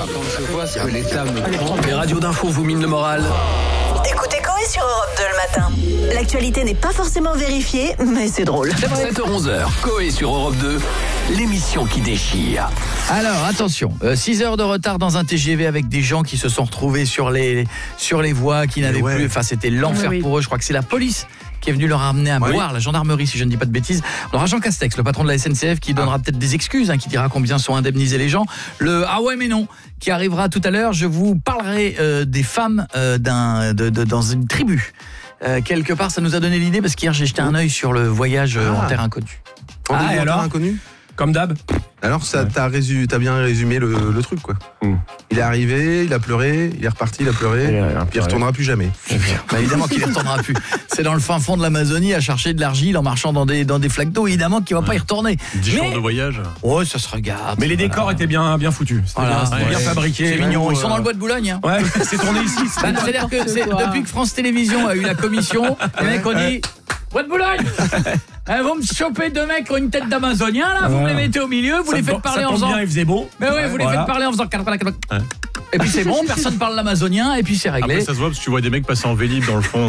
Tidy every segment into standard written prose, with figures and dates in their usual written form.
que l'État me prend. Les radios d'info vous minent le moral. Écoutez Coé sur Europe 2 le matin. L'actualité n'est pas forcément vérifiée, mais c'est drôle. 7h-11h, Coé sur Europe 2, l'émission qui déchire. Alors, attention, 6 heures de retard dans un TGV avec des gens qui se sont retrouvés sur les voies, qui n'avaient plus... Enfin, c'était l'enfer pour eux. Je crois que c'est la police qui est venue leur amener à boire, la gendarmerie, si je ne dis pas de bêtises. On aura Jean Castex, le patron de la SNCF, qui donnera peut-être des excuses, qui dira combien sont indemnisés les gens. Le « ah ouais mais non » qui arrivera tout à l'heure. Je vous parlerai des femmes dans une tribu. Quelque part, ça nous a donné l'idée, parce qu'hier, j'ai jeté un œil sur le voyage en terre inconnue. Et alors, terre inconnue ? Comme d'hab. Alors ça t'as bien résumé le truc quoi. Il est arrivé, il a pleuré, il est reparti, il a pleuré, puis il retournera plus jamais. Bah évidemment qu'il ne retournera plus. C'est dans le fin fond de l'Amazonie à chercher de l'argile en marchant dans des flaques d'eau, évidemment qu'il ne va pas y retourner. 10 jours de voyage. Ouais, ça se regarde. Mais les décors étaient bien foutus. C'était bien fabriqué. C'est mignon, ils sont dans le bois de Boulogne. Ouais, c'est tourné ici. C'est-à-dire que depuis que France Télévisions a eu la commission, les mecs ont dit bois de Boulogne. Vous me chopez deux mecs qui ont une tête d'Amazonien là, vous me les mettez au milieu, vous les faites parler en faisant bien, il faisait beau. Mais oui, vous les faites parler en faisant et puis c'est bon, personne parle l'amazonien et puis c'est réglé. Après ça se voit parce que tu vois des mecs passer en vélib dans le fond.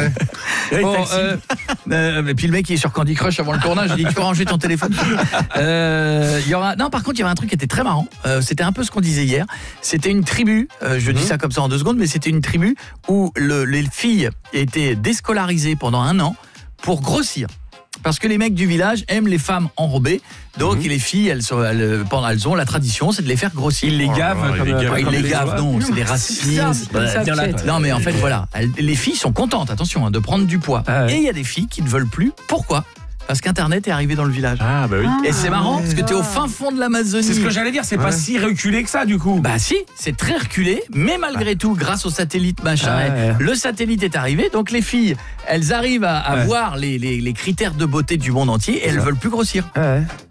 Et puis le mec il est sur Candy Crush avant le tournage, il dit tu peux ranger ton téléphone. Par contre il y avait un truc qui était très marrant, c'était un peu ce qu'on disait hier. C'était une tribu, je dis ça comme ça en 2 secondes, mais c'était une tribu où les filles étaient déscolarisées pendant 1 an pour grossir. Parce que les mecs du village aiment les femmes enrobées. Donc les filles, elles ont la tradition, c'est de les faire grossir. Ils les gavent ils les gavent, non, c'est des racistes. Non mais en fait voilà, les filles sont contentes, attention, de prendre du poids. Et il y a des filles qui ne veulent plus. Pourquoi ? Parce qu'Internet est arrivé dans le village. Ah bah oui. Et c'est marrant parce que t'es au fin fond de l'Amazonie. C'est ce que j'allais dire, c'est pas si reculé que ça du coup. Bah si, c'est très reculé, mais malgré tout, grâce au satellite le satellite est arrivé, donc les filles, elles arrivent à voir les critères de beauté du monde entier et elles veulent plus grossir.